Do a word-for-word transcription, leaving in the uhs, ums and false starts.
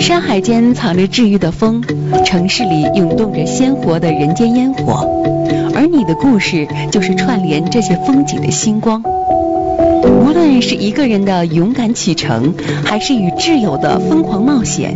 山海间藏着治愈的风，城市里涌动着鲜活的人间烟火，而你的故事就是串联这些风景的星光。无论是一个人的勇敢启程，还是与挚友的疯狂冒险，